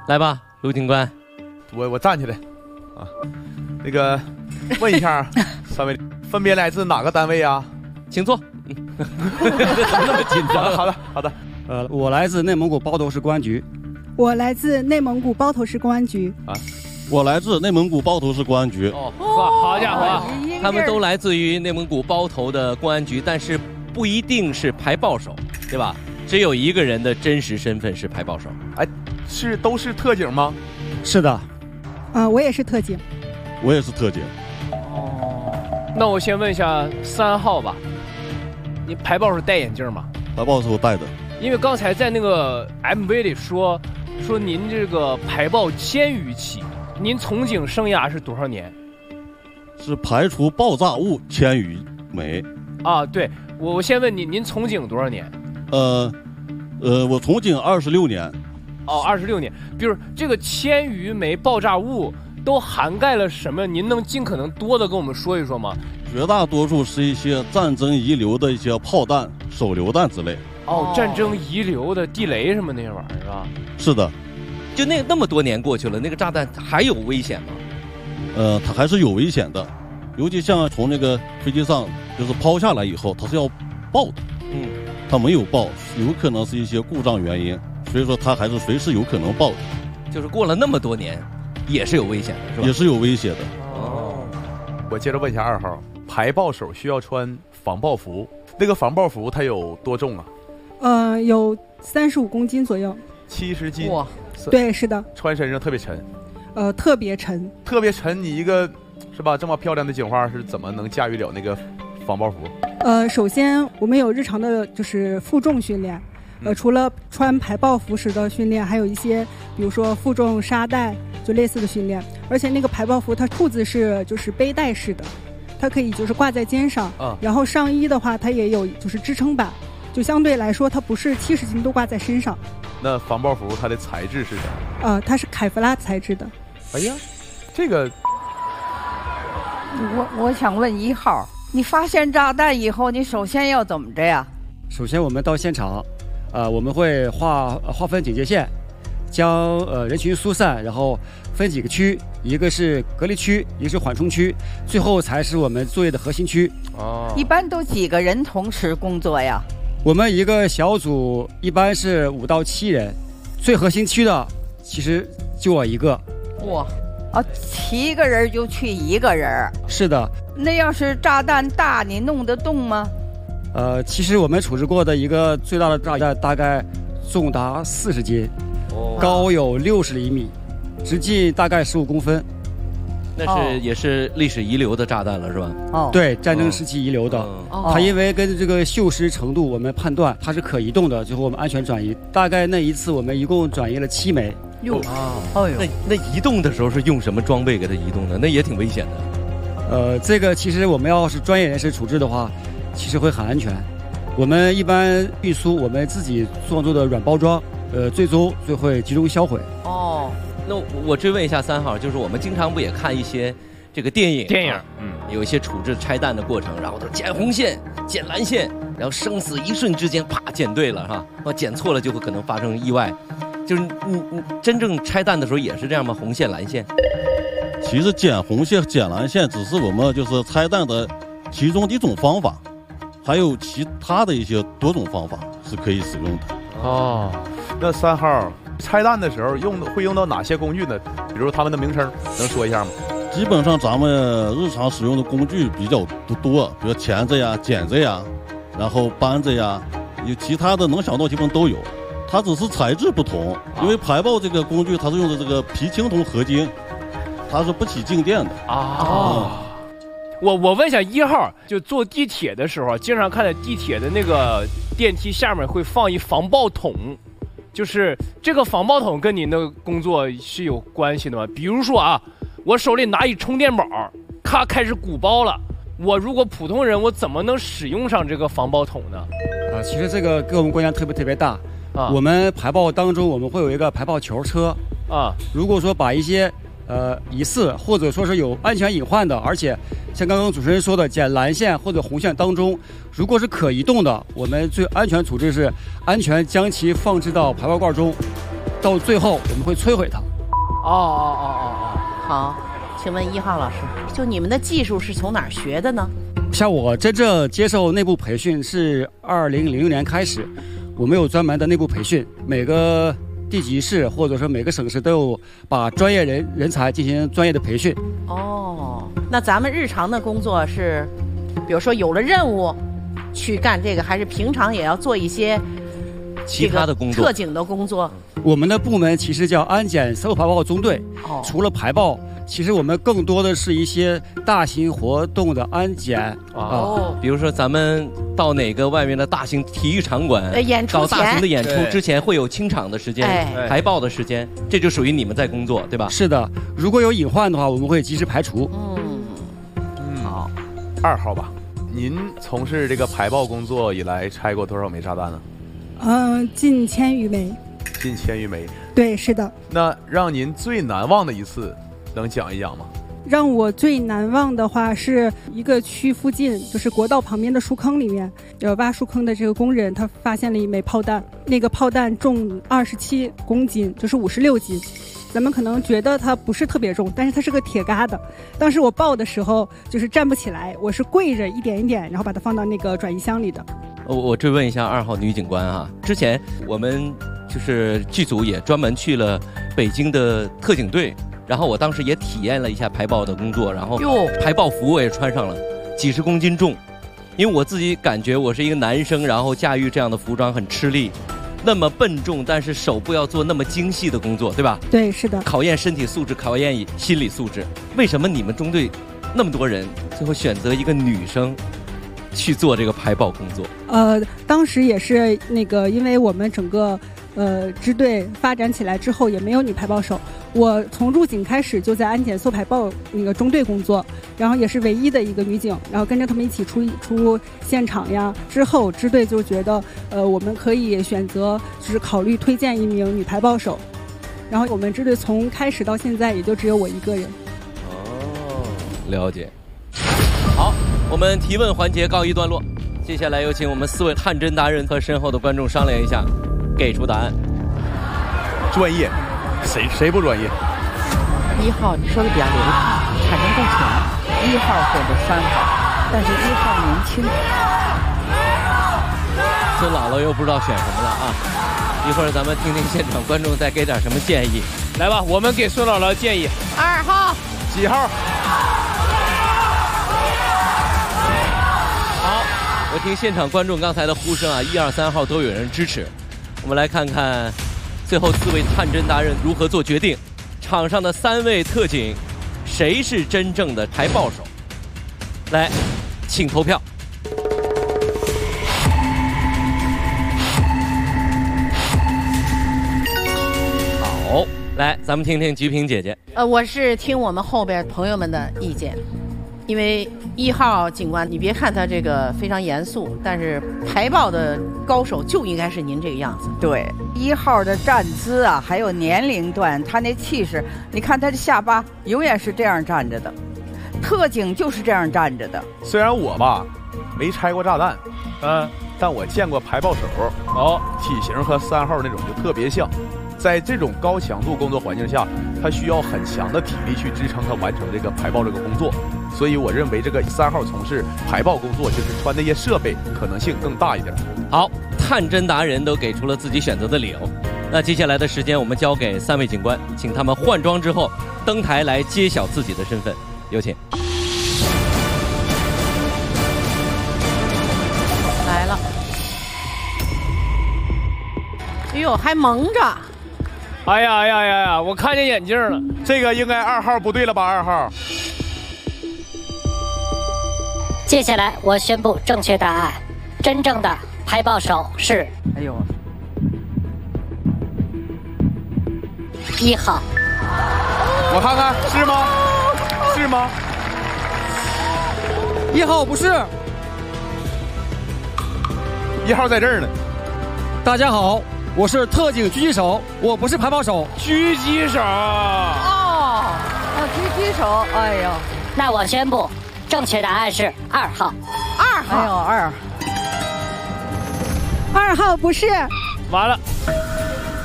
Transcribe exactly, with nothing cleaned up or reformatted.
来吧，卢警官。 我我站起来啊，那个问一下三位分别来自哪个单位啊？ 请坐。嗯，怎么那么紧张？ 好的好的。 呃，我来自内蒙古包头市公安局。 我来自内蒙古包头市公安局。 啊，我来自内蒙古包头市公安局。 哦，好家伙，他们都来自于内蒙古包头的公安局，但是不一定是排爆手，对吧？只有一个人的真实身份是排爆手。 哎，是都是特警吗？ 是的。 啊，我也是特警。 我也是特警。 哦，那我先问一下三号吧，你排爆是戴眼镜吗？ 排爆是我戴的。 因为刚才在那个 M V 里说说您这个排爆千余起，您从警生涯是多少年？ 是排除爆炸物千余枚。 啊，对，我我先问您，您从警多少年？ 呃，呃，我从警二十六年。 哦，二十六年。比如这个千余枚爆炸物都涵盖了什么？您能尽可能多的跟我们说一说吗？ 绝大多数是一些战争遗留的一些炮弹、手榴弹之类。 哦，战争遗留的地雷什么那些玩意儿是吧？ 是的。 就那那么多年过去了，那个炸弹还有危险吗？ 呃，它还是有危险的，尤其像从那个飞机上就是抛下来以后，它是要爆的。 嗯， 它没有爆，有可能是一些故障原因，所以说它还是随时有可能爆的。 就是过了那么多年，也是有危险的，是吧？ 也是有威胁的。 哦，我接着问一下二号，排爆手需要穿防爆服，那个防爆服它有多重啊？ 呃，有三十五公斤左右。 七十斤。 哇，对，是的。 穿身上特别沉。 呃，特别沉。 特别沉，你一个是吧？这么漂亮的警花是怎么能驾驭了那个防爆服？ 呃，首先我们有日常的就是负重训练。呃，除了穿排爆服时的训练，还有一些比如说负重沙袋就类似的训练。而且那个排爆服它裤子是就是背带式的，它可以就是挂在肩上。 啊。 然后上衣的话，它也有就是支撑板，就相对来说它不是七十斤都挂在身上。 那防爆服它的材质是啥？ 呃，它是凯夫拉材质的。 哎呀，这个， 我我想问一号，你发现炸弹以后，你首先要怎么着呀？ 首先我们到现场。呃，我们会划划分警戒线，将呃人群疏散，然后分几个区，一个是隔离区，一个是缓冲区，最后才是我们作业的核心区。 哦，一般都几个人同时工作呀？ 我们一个小组一般是五到七人，最核心区的其实就我一个。 哇，哦，七个人就去一个人？ 是的。 那要是炸弹大，你弄得动吗？ 呃，其实我们处置过的一个最大的炸弹大概重达四十斤，哦，高有六十厘米，直径大概十五公分。 那是、哦、也是历史遗留的炸弹了，是吧？ 哦，对，战争时期遗留的。哦、它因为跟这个锈蚀程度，我们判断它是可移动的，最后我们安全转移。大概那一次我们一共转移了七枚。 哟，哦，那那移动的时候是用什么装备给它移动的？那也挺危险的。 呃，这个其实我们要是专业人士处置的话。其实会很安全。我们一般运输我们自己创作的软包装，呃，最终就会集中销毁。 哦，那我追问一下三号，就是我们经常不也看一些这个电影？ 电影， 嗯，有一些处置拆弹的过程，然后都剪红线、剪蓝线，然后生死一瞬之间，啪剪对了哈，啊剪错了就会可能发生意外。就是你你真正拆弹的时候也是这样吗？红线、蓝线？ 其实剪红线、剪蓝线只是我们就是拆弹的其中的一种方法。还有其他的一些多种方法是可以使用的。 哦，那三号拆弹的时候用会用到哪些工具呢？比如他们的名称能说一下吗？ 基本上咱们日常使用的工具比较多，比如钳子呀、剪子呀，然后扳子呀，有其他的能想到基本都有。它只是材质不同，因为排爆这个工具它是用的这个皮青铜合金，它是不起静电的啊。嗯我我问一下一号，就坐地铁的时候，经常看见地铁的那个电梯下面会放一防爆桶，就是这个防爆桶跟您的工作是有关系的吗？比如说啊，我手里拿一充电宝，咔开始鼓包了，我如果普通人，我怎么能使用上这个防爆桶呢？ 啊，其实这个跟我们关系特别特别大啊。我们排爆当中，我们会有一个排爆球车啊。如果说把一些呃疑似或者说是有安全隐患的，而且像刚刚主持人说的剪蓝线或者红线当中，如果是可移动的，我们最安全处置是安全将其放置到排爆罐中， 到最后我们会摧毁它。 哦哦哦哦哦， 好，请问一号老师，就你们的技术是从哪儿学的呢？ 像我真正接受内部培训是二零零六年开始，我们有专门的内部培训，每个地级市或者说每个省市都有把专业人人才进行专业的培训。 哦，那咱们日常的工作是，比如说有了任务去干这个，还是平常也要做一些其他的工作、 特警的工作？ 我们的部门其实叫安检搜排报中队。哦，除了排报，其实我们更多的是一些大型活动的安检。 哦，比如说咱们到哪个外面的大型体育场馆， 呃，演出搞大型的演出之前会有清场的时间、哎、排报的时间，这就属于你们在工作，对吧？ 是的，如果有隐患的话，我们会及时排除。 嗯， 嗯好，二号吧。您从事这个排报工作以来，拆过多少枚炸弹呢？ 嗯、呃，近千余枚。 近千余枚。 对，是的。 那让您最难忘的一次，能讲一讲吗？ 让我最难忘的话，是一个区附近，就是国道旁边的树坑里面，有挖树坑的这个工人，他发现了一枚炮弹，那个炮弹重二十七公斤，就是五十六斤。咱们可能觉得它不是特别重，但是它是个铁疙瘩。当时我抱的时候就是站不起来，我是跪着一点一点，然后把它放到那个转移箱里的。 我我追问一下二号女警官啊，之前我们就是剧组也专门去了北京的特警队，然后我当时也体验了一下排报的工作，然后排报服我也穿上了，几十公斤重，因为我自己感觉我是一个男生，然后驾驭这样的服装很吃力。那么笨重，但是手部要做那么精细的工作，对吧？ 对，是的。 考验身体素质，考验心理素质。为什么你们中队那么多人，最后选择一个女生去做这个排报工作？ 呃，当时也是那个，因为我们整个呃支队发展起来之后，也没有女排报手。我从入警开始就在安检搜排报那个中队工作，然后也是唯一的一个女警，然后跟着他们一起出出现场呀。之后支队就觉得，呃，我们可以选择就是考虑推荐一名女排报手，然后我们支队从开始到现在也就只有我一个人。 哦，了解。好，我们提问环节告一段落，接下来有请我们四位探侦达人和身后的观众商量一下，给出答案。 专业。谁谁不专业？ 一号你说的比较流畅，产生共情。一号或者三号，但是一号年轻。 孙姥姥又不知道选什么了啊！一会儿咱们听听现场观众再给点什么建议。 来吧，我们给孙姥姥建议。 二号。 几号？ 好，我听现场观众刚才的呼声啊，一二三号都有人支持。我们来看看。最后四位探侦达人如何做决定？场上的三位特警，谁是真正的排报手？来，请投票。好，来，咱们听听菊萍姐姐。 呃，我是听我们后边朋友们的意见。因为一号警官，你别看他这个非常严肃，但是排报的高手就应该是您这个样子。 对，一号的站姿啊，还有年龄段，他那气势，你看他的下巴永远是这样站着的，特警就是这样站着的。 虽然我吧没拆过炸弹，嗯，但我见过排报手，哦，体型和三号那种就特别像。在这种高强度工作环境下，他需要很强的体力去支撑他完成这个排报这个工作，所以我认为这个三号从事排报工作，就是穿那些设备可能性更大一点。 好，探侦达人都给出了自己选择的理由，那接下来的时间我们交给三位警官，请他们换装之后登台来揭晓自己的身份，有请。 来了，哎呦，还蒙着。 哎呀哎呀呀呀！我看见眼镜了， 这个应该二号不对了吧？二号。 接下来我宣布正确答案，真正的排报手是， 哎呦， 一号。 我看看是吗？是吗？ 一号不是。 一号在这儿呢。 大家好。我是特警狙击手，我不是排报手。 狙击手哦，啊，狙击手，哎呦， 那我宣布，正确答案是二号。 二号，哎呦，二， 二号不是。 完了。